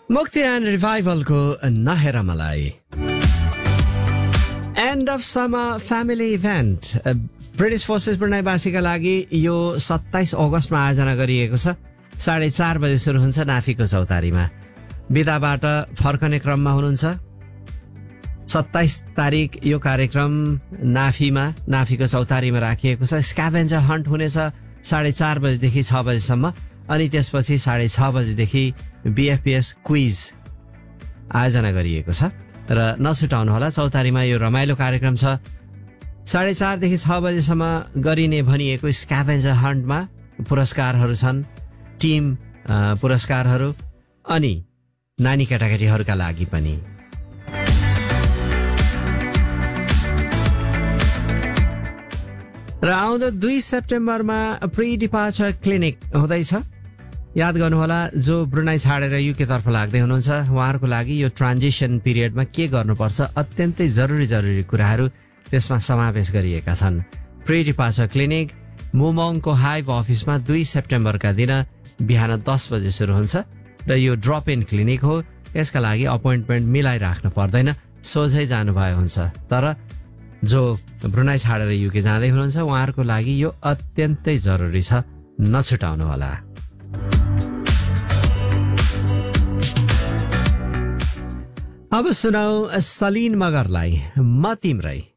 मुक्ति एन्ड रिभाइभलको नहेर मलाई and of summer family event British forces ब्रुनाईवासीका लागि यो 27 अगस्तमा आयोजना गरिएको छ। 4:30 बजे सुरु हुन्छ नाफीको चौतारीमा। बिदाबाट फर्कने क्रममा हुनुहुन्छ। 27 तारिक यो कार्यक्रम नाफीको चौतारीमा राखिएको छ। स्क्याभेन्जर हन्ट हुनेछ 4:30 बजेदेखि 6 बजेसम्म अनि त्यसपछि 6:30 बजेदेखि बीएफपीएस क्विज आयोजना गरिएको छ र नछुटाउनुहोला। चौतारीमा यो रमाइलो कार्यक्रम छ। 4:30 देखि 6 बजेसम्म गरिने भनिएको स्क्याभेन्जर हन्टमा पुरस्कारहरू छन्, टिम पुरस्कारहरू अनि नानी केटाकेटीहरूका लागि पनि। र आउँदो 2 सेप्टेम्बरमा प्री डिपार्चर क्लिनिक हुँदैछ। याद गर्नुहोला, जो ब्रुनाई छाडेर युके तर्फ लाग्दै हुनुहुन्छ उहाँहरूको लागि यो ट्रान्जिसन पिरियडमा के गर्नुपर्छ, अत्यन्तै जरुरी कुराहरू त्यसमा समावेश गरिएका छन्। प्री डिपार्चर क्लिनिक मुमोङको हाइभ अफिसमा 2 सेप्टेम्बरका दिन बिहान 10 बजे सुरु हुन्छ र यो ड्रप इन क्लिनिक हो। यसका लागि अपोइन्टमेन्ट मिलाइराख्नु पर्दैन, सोझै जानुभयो हुन्छ। तर जो ब्रुनाई छाडेर युके जाँदै हुनुहुन्छ उहाँहरूको लागि यो अत्यन्तै जरुरी छ, नछुटाउनुहोला। अब सुनाऊ सलिन मगरलाई म तिम्रै।